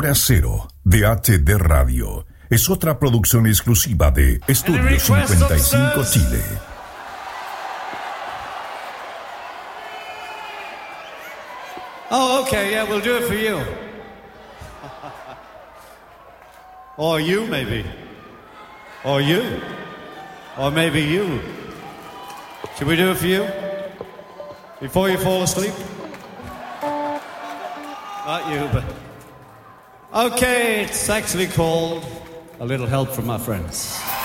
Hora Cero de HD Radio es otra producción exclusiva de Estudio 55 Chile. Oh, okay, yeah, we'll do it for you. Or you, maybe. Or you. Or maybe you. Should we do it for you? Before you fall asleep? Not you, but... Okay, it's actually called A Little Help from My Friends.